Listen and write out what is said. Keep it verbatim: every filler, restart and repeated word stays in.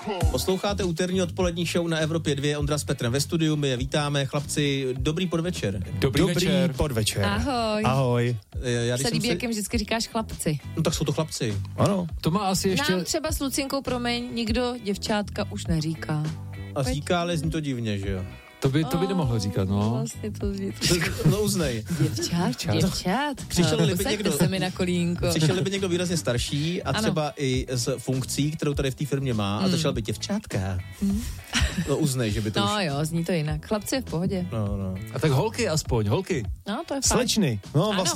Posloucháte úterní odpolední show na Evropě dva, Ondra s Petrem ve studiu, my je vítáme, chlapci, dobrý podvečer. Dobrý, dobrý večer. podvečer. Ahoj. Ahoj. Já, se líbí, jak jim vždycky říkáš chlapci. No tak jsou to chlapci. Ano. To má asi ještě... Nám třeba s Lucinkou, promiň, nikdo děvčátka už neříká. A říká, ale zní to divně, že jo? To by, to by nemohlo říkat, no. Vlastně to zní. No uznej. Děvčát, děvčát. Přišel by někdo, se mi na kolínko. Přišel by někdo výrazně starší a ano. třeba i s funkcí, kterou tady v té firmě má, mm. a začal by děvčátka. Mm. No uznej, že by to No už... jo, zní to jinak. Chlapci je v pohodě. No, no. A tak holky aspoň, holky. No, to je fajn. Slečny. No, ano. vlastně